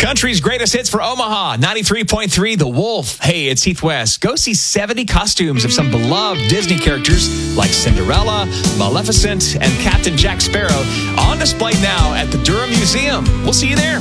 Country's greatest hits for Omaha, 93.3 The Wolf. Hey, it's Heath West. Go see 70 costumes of some beloved Disney characters like Cinderella, Maleficent, and Captain Jack Sparrow on display now at the Durham Museum. We'll see you there.